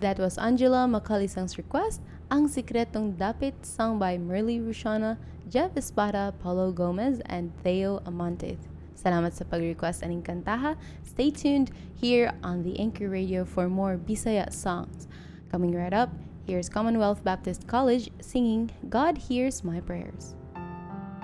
That was Angela Macalisang's request, Ang Sikretong Dapit, sung by Merly Rushana, Jeff Espada, Paulo Gomez, and Theo Amante. Salamat sa pag-request aning kantaha. Stay tuned here on the Anchor Radio for more Bisaya songs. Coming right up, here's Commonwealth Baptist College singing God Hears My Prayers.